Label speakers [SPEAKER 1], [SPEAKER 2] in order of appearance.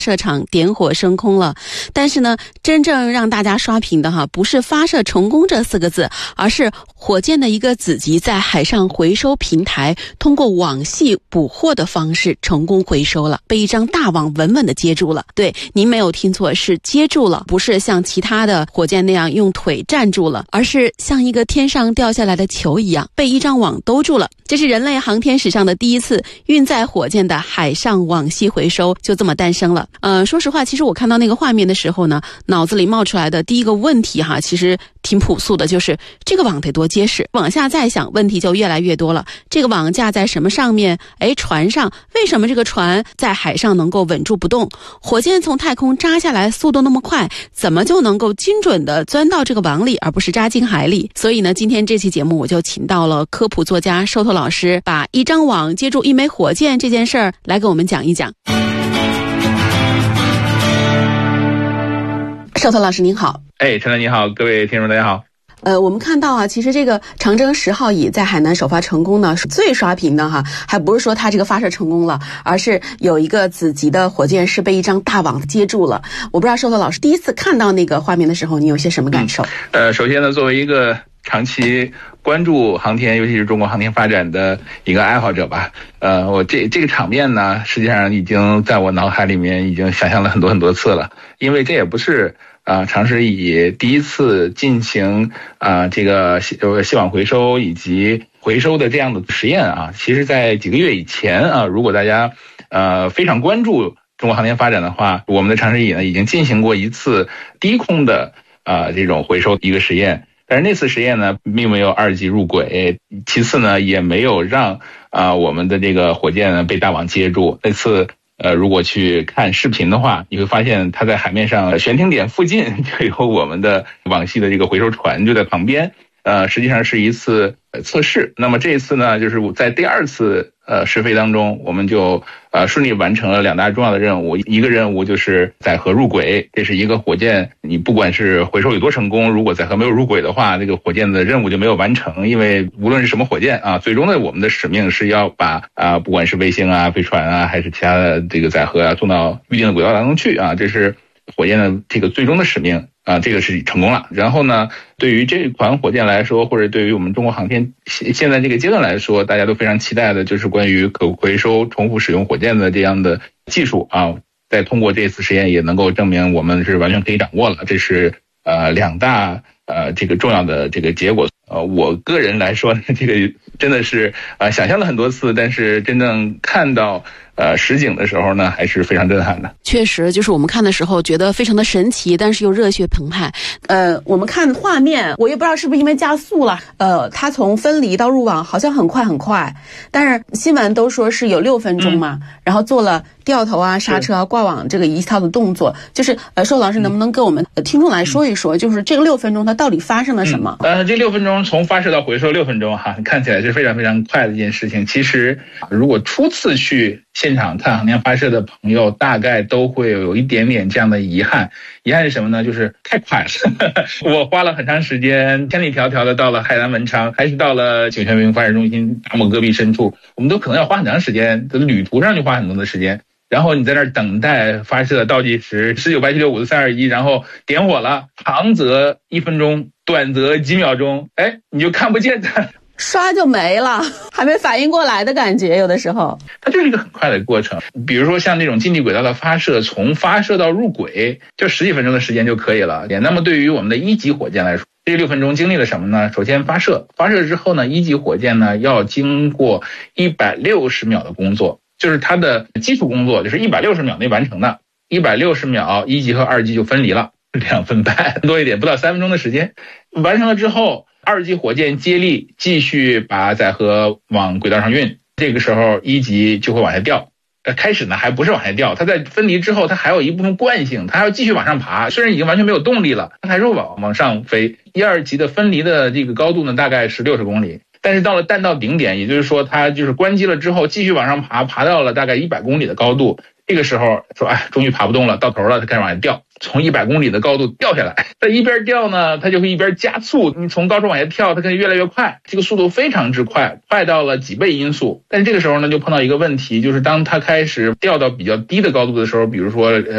[SPEAKER 1] 射场点火升空了。但是呢，真正让大家刷屏的不是发射成功这4个字，而是火箭的一个子级在海上回收平台通过网系捕获的方式成功回收了，被一张大网稳稳地接住了。对，您没有听错，是接住了，不是像其他的火箭那样用腿站住了，而是像一个天上掉下来的球一样被一张网兜住了。这是人类航天史上的第一次运载火箭的海上网系回收，就这么诞生了。说实话，其实我看到那个画面的时候呢，脑子里冒出来的第一个问题其实挺朴素的，就是这个网得多结实。往下再想，问题就越来越多了。这个网架在什么上面？船上为什么这个船在海上能够稳住不动？火箭从太空扎下来速度那么快，怎么就能够精准的钻到这个网里，而不是扎进海里？所以呢，今天这期节目我就请到了科普作家瘦头老师，把一张网接住一枚火箭这件事儿来给我们讲一讲。瘦头老师您好。
[SPEAKER 2] 陈乐你好，各位听众大家好。
[SPEAKER 1] 我们看到其实这个长征10号乙在海南首发成功呢，是最刷屏的还不是说它这个发射成功了，而是有一个子级的火箭是被一张大网接住了。我不知道瘦头老师第一次看到那个画面的时候，你有些什么感受？
[SPEAKER 2] 首先呢，作为一个长期关注航天，尤其是中国航天发展的一个爱好者吧，我这个场面呢，实际上已经在我脑海里面已经想象了很多次了，因为这也不是长时以第一次进行这个细网回收以及回收的这样的实验其实在几个月以前如果大家非常关注中国航天发展的话，我们的长时以呢已经进行过一次低空的这种回收一个实验。但是那次实验呢，并没有2级入轨，其次呢，也没有让我们的这个火箭呢被大网接住。那次如果去看视频的话，你会发现它在海面上悬停点附近就有我们的网系的这个回收船就在旁边，实际上是一次测试。那么这一次呢，就是在第2次试飞当中，我们就顺利完成了2大重要的任务。一个任务就是载荷入轨，这是一个火箭，你不管是回收有多成功，如果载荷没有入轨的话，这个火箭的任务就没有完成。因为无论是什么火箭最终的我们的使命是要把不管是卫星飞船还是其他的这个载荷送到预定的轨道当中去这是火箭的这个最终的使命这个是成功了。然后呢，对于这款火箭来说，或者对于我们中国航天现在这个阶段来说，大家都非常期待的就是关于可回收重复使用火箭的这样的技术在通过这次实验也能够证明我们是完全可以掌握了。这是2大这个重要的这个结果。我个人来说这个真的是想象了很多次，但是真正看到实景的时候呢，还是非常震撼的。
[SPEAKER 1] 确实，就是我们看的时候觉得非常的神奇，但是又热血澎湃。我们看画面，我也不知道是不是因为加速了，它从分离到入网好像很快，但是新闻都说是有6分钟嘛，然后做了掉头刹车挂网这个一套的动作。就是瘦老师能不能跟我们听众来说一说，就是这个6分钟它到底发生了什么？
[SPEAKER 2] 这6分钟从发射到回收6分钟看起来是非常非常快的一件事情。其实如果初次去现场看航天发射的朋友，大概都会有一点点这样的遗憾。遗憾是什么呢？就是太快了我花了很长时间千里迢迢的到了海南文昌，还是到了酒泉卫星发射中心大漠戈壁深处，我们都可能要花很长时间，旅途上就花很多的时间，然后你在那儿等待发射倒计时1987654321，然后点火了，长则1分钟，短则几秒钟，你就看不见它，
[SPEAKER 1] 刷就没了，还没反应过来的感觉。有的时候
[SPEAKER 2] 它就是一个很快的过程。比如说像这种近地轨道的发射，从发射到入轨就10几分钟的时间就可以了。那么对于我们的1级火箭来说，这6分钟经历了什么呢？首先发射之后呢，1级火箭呢要经过160秒的工作，就是它的基础工作就是160秒内完成的。160秒1级和2级就分离了，2分半多一点，不到3分钟的时间完成了之后，2级火箭接力继续把载荷往轨道上运，这个时候1级就会往下掉。开始呢还不是往下掉，它在分离之后它还有一部分惯性，它还要继续往上爬，虽然已经完全没有动力了，它还是往上飞。1、2级的分离的这个高度呢大概是60公里，但是到了弹道顶点，也就是说它就是关机了之后继续往上爬到了大概100公里的高度，这个时候说终于爬不动了，到头了，它开始往下掉，从100公里的高度掉下来。它一边掉呢，它就会一边加速，你从高处往下跳，它可以越来越快，这个速度非常之快，快到了几倍音速。但是这个时候呢就碰到一个问题，就是当它开始掉到比较低的高度的时候，比如说